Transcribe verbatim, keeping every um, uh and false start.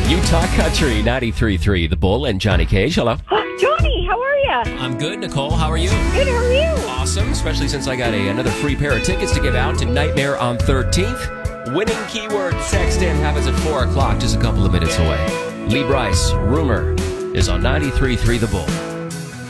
Utah Country ninety-three point three, The Bull and Johnny Cage. Hello. Johnny, how are you? I'm good, Nicole. How are you? Good, how are you? Awesome, especially since I got a, another free pair of tickets to give out to Nightmare on thirteenth. Winning keyword text in happens at four o'clock, just a couple of minutes away. Lee Bryce, Rumor, is on ninety-three point three The Bull.